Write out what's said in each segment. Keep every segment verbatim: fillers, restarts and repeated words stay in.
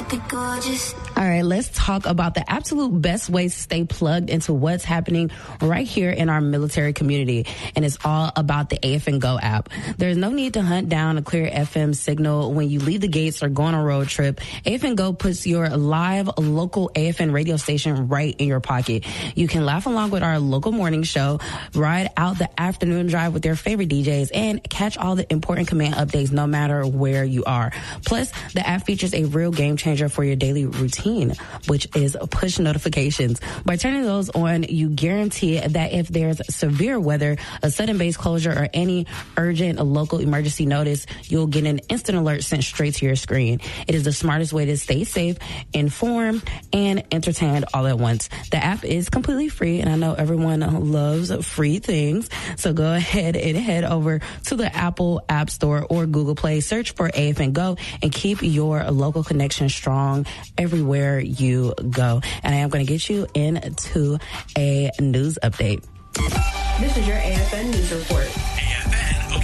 All right, let's talk about the absolute best ways to stay plugged into what's happening right here in our military community. And it's all about the A F N Go app. There's no need to hunt down a clear F M signal when you leave the gates or go on a road trip. A F N Go puts your live local A F N radio station right in your pocket. You can laugh along with our local morning show, ride out the afternoon drive with your favorite D Js, and catch all the important command updates no matter where you are. Plus, the app features a real game changer for your daily routine, which is push notifications. By turning those on, you guarantee that if there's severe weather, a sudden base closure, or any urgent local emergency notice, you'll get an instant alert sent straight to your screen. It is the smartest way to stay safe, informed, and entertained all at once. The app is completely free, and I know everyone loves free things. So go ahead and head over to the Apple App Store or Google Play, search for A F N Go, and keep your local connection strong everywhere you go. And I am going to get you into a news update. This is your A F N News Report. A F N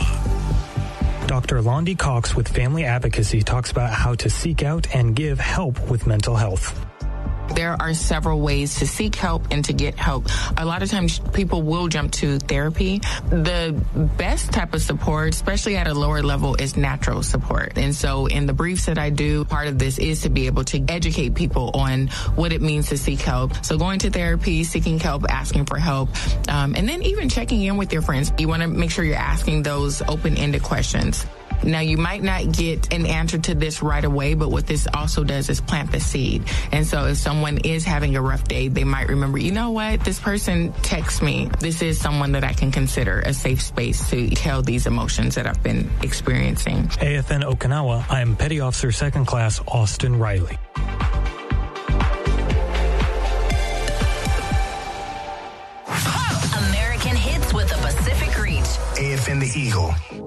Okinawa. Doctor Londi Cox with Family Advocacy talks about how to seek out and give help with mental health. There are several ways to seek help and to get help. A lot of times people will jump to therapy. The best type of support, especially at a lower level, is natural support. And so in the briefs that I do, part of this is to be able to educate people on what it means to seek help. So going to therapy, seeking help, asking for help, um, and then even checking in with your friends. You want to make sure you're asking those open-ended questions. Now, you might not get an answer to this right away, but what this also does is plant the seed. And so if someone is having a rough day, they might remember, you know what, this person texts me. This is someone that I can consider a safe space to tell these emotions that I've been experiencing. A F N Okinawa, I'm Petty Officer Second Class Austin Riley. American hits with the Pacific Reach. A F N The Eagle.